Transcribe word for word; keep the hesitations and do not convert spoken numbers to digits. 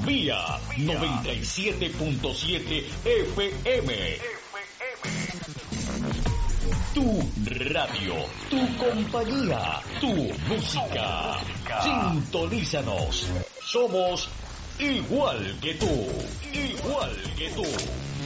vía noventa y siete punto siete F M. Tu radio, tu compañía, tu música. Sintonízanos. Somos igual que tú, igual que tú.